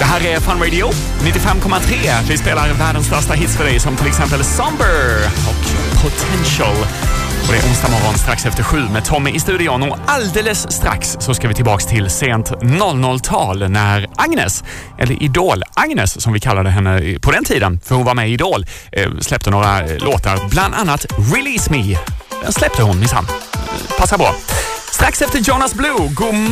här är Fun Radio 95,3. Vi spelar världens största hits för dig, som till exempel Somber och Potential. Och det är onsdag morgon strax efter 7 med Tommy i studion. Och alldeles strax så ska vi tillbaka till sent 00-tal när Agnes, eller Idol Agnes som vi kallade henne på den tiden, för hon var med i Idol, släppte några låtar, bland annat Release Me. Den släppte hon minsann. Passa bra. Strax efter Jonas Blue, god